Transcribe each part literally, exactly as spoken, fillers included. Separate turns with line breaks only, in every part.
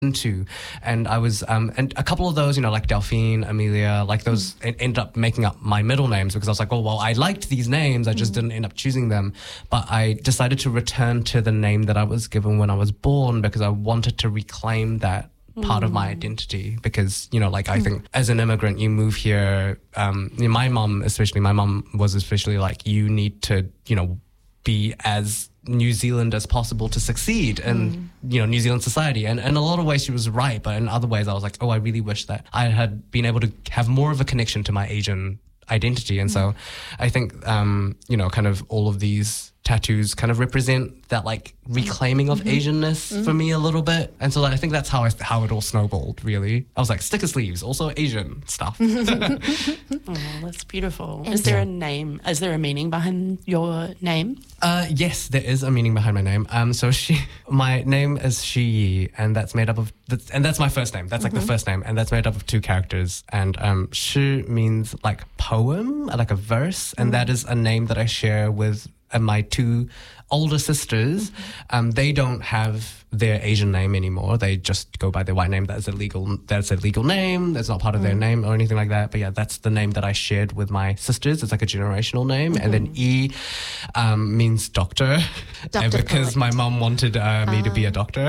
into. And I was, um, and a couple of those, you know, like Delphine, Amelia, like those mm. ended up making up my middle names because I was like, oh, well, I liked these names. I just mm. didn't end up choosing them. But I decided to return to the name that I was given when I was born because I wanted to reclaim that part mm. of my identity because, you know, like I mm. think as an immigrant, you move here, um, you know, my mom, especially, my mom was especially like, you need to, you know, be as New Zealand as possible to succeed in, mm. you know, New Zealand society. And in a lot of ways she was right, but in other ways I was like, oh, I really wish that I had been able to have more of a connection to my Asian identity. And mm. so I think, um, you know, kind of all of these tattoos kind of represent that like reclaiming of mm-hmm. Asianness mm-hmm. for me a little bit. And so like, I think that's how I, how it all snowballed, really. I was like, sticker sleeves, also Asian stuff.
Oh, that's beautiful. Is there a name, is there a meaning behind your name?
Uh, yes, there is a meaning behind my name. Um, so she, my name is Shi Yi, and that's made up of, and that's my first name. That's like mm-hmm. the first name, and that's made up of two characters. And um, Shi means like poem, like a verse, and mm. that is a name that I share with and my two older sisters. Mm-hmm. Um, they don't have their Asian name anymore. They just go by their white name. That's a legal, that's a legal name. That's not part of mm. their name or anything like that. But yeah, that's the name that I shared with my sisters. It's like a generational name. Mm-hmm. And then E um, means doctor. Doctor because my mom wanted uh, me uh, to be a doctor.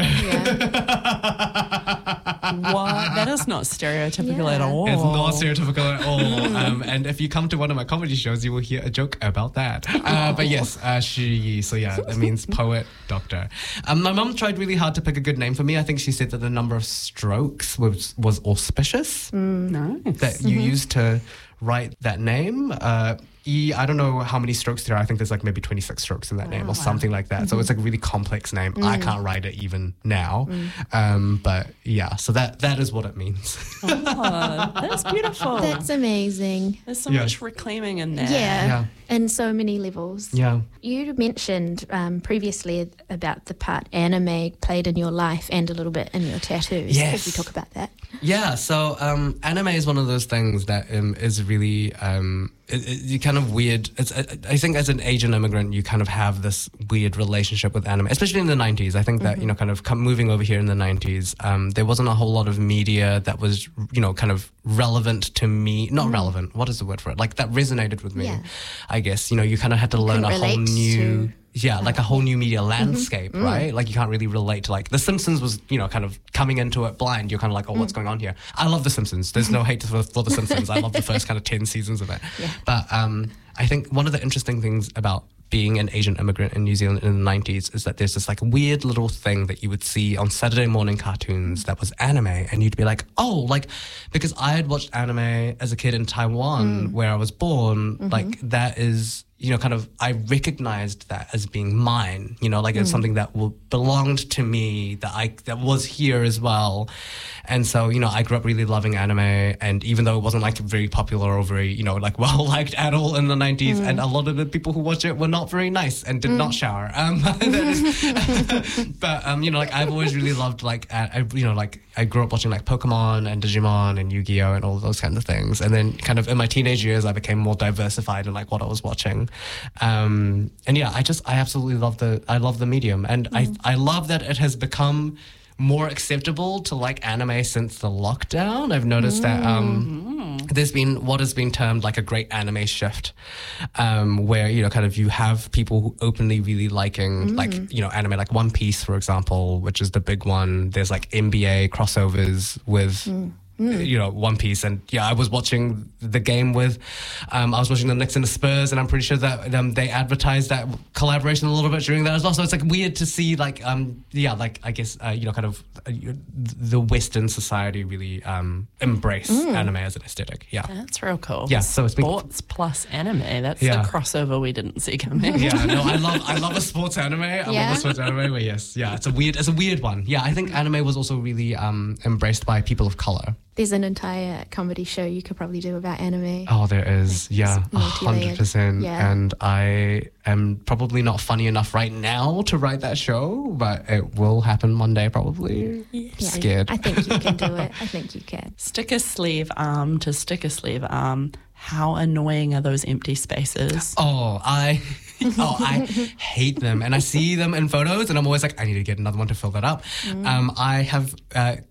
Yeah. What? That is not stereotypical yeah. at all.
It's not stereotypical at all. um, and if you come to one of my comedy shows, you will hear a joke about that. Uh, but yes, uh, Shi Yi. So yeah, that means poet, doctor. Um, my mom tried really hard to pick a good name for me. I think she said that the number of strokes was, was auspicious.
Mm, nice.
That you mm-hmm. used to write that name. Uh, E, I don't know how many strokes there are. I think there's like maybe twenty-six strokes in that wow, name or wow. something like that. Mm-hmm. So it's like a really complex name. Mm. I can't write it even now. Mm. Um, but yeah, so that that is what it means.
Oh, that's beautiful.
That's amazing.
There's so
yeah.
much reclaiming in there.
Yeah,
yeah.
in so many levels.
Yeah.
You mentioned um, previously about the part anime played in your life and a little bit in your tattoos.
Yes.
Could we talk about that?
Yeah, so um, anime is one of those things that um, is really... Um, It, it, you kind of weird. It's, I think as an Asian immigrant, you kind of have this weird relationship with anime, especially in the nineties. I think that, mm-hmm. you know, kind of come, moving over here in the nineties, um, there wasn't a whole lot of media that was, you know, kind of relevant to me. Not mm. relevant. What is the word for it? Like that resonated with me, yeah. I guess. You know, you kind of had to learn a whole new... To- Yeah, like a whole new media landscape, mm-hmm. right? Like you can't really relate to like The Simpsons was, you know, kind of coming into it blind. You're kind of like, oh, what's mm. going on here? I love The Simpsons. There's no hate for, for The Simpsons. I love the first kind of ten seasons of it. Yeah. But um, I think one of the interesting things about being an Asian immigrant in New Zealand in the nineties is that there's this like weird little thing that you would see on Saturday morning cartoons that was anime, and you'd be like, oh, like, because I had watched anime as a kid in Taiwan mm. where I was born, mm-hmm. like that is... you know, kind of, I recognized that as being mine, you know, like it's mm. something that will, belonged to me, that I, that was here as well. And so, you know, I grew up really loving anime, and even though it wasn't like very popular or very, you know, like well-liked at all in the nineties, mm. and a lot of the people who watch it were not very nice and did mm. not shower. Um, but, um, you know, like I've always really loved like, I, you know, like I grew up watching like Pokemon and Digimon and Yu-Gi-Oh! And all of those kinds of things. And then kind of in my teenage years, I became more diversified in like what I was watching. Um, and yeah, I just, I absolutely love the, I love the medium. And mm. I, I love that it has become more acceptable to like anime since the lockdown. I've noticed mm. that um, there's been what has been termed like a great anime shift, um, where, you know, kind of you have people who openly really liking mm. like, you know, anime, like One Piece, for example, which is the big one. There's like N B A crossovers with... Mm. Mm. you know, One Piece. And yeah, I was watching the game with, um, I was watching the Knicks and the Spurs, and I'm pretty sure that um, they advertised that collaboration a little bit during that as well. So it's like weird to see like, um, yeah, like I guess, uh, you know, kind of uh, the Western society really um, embrace mm. anime as an aesthetic. Yeah.
That's real cool.
Yeah. So it's been
sports plus anime. That's
yeah.
a crossover we didn't see coming.
Yeah, no, I love, I love a sports anime. I yeah. love a sports anime, but yes, yeah, it's a weird, it's a weird one. Yeah, I think anime was also really um, embraced by people of color.
There's an entire comedy show you could probably do about anime.
Oh, there is. Like, yeah, one hundred percent. Yeah. And I am probably not funny enough right now to write that show, but it will happen one day probably. Yeah. Scared.
I think you can do it. I think you can.
Sticker sleeve arm to sticker sleeve arm. How annoying are those empty spaces?
Oh, I... Oh, I hate them. And I see them in photos and I'm always like, I need to get another one to fill that up. Mm. Um, I have uh,